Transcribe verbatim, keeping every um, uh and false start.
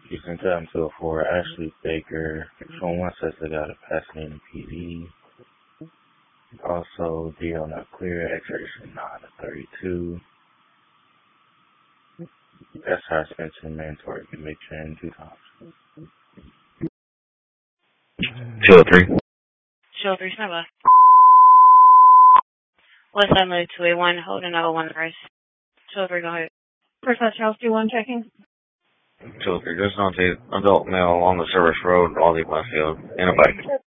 Houston seven two oh four, Ashley Baker. Phone one says they got a Pasadena P D. Also, D L not clear, X-ray nine to thirty-two. S I Spencer mandatory conviction two times. two oh three. two oh three, stand by. West Side Move two eight one, holding oh one price. two oh three, go ahead. First House House two one checking. two oh three, there's no adult male on the service road, Aldi Westfield, in a bike.